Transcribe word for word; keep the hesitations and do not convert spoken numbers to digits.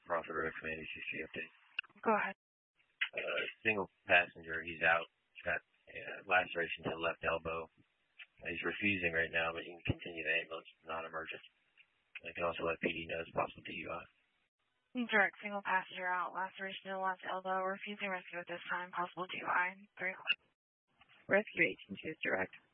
Crawford Road Commander C C update. Go ahead. Uh, single passenger, he's out, got uh, laceration to the left elbow. He's refusing right now, but you can continue the ambulance, non-emergent. I can also let P D know it's possible D U I. Direct, single passenger out, laceration to the left elbow, refusing rescue at this time, possible D U I. Very close. Rescue eighteen two is direct.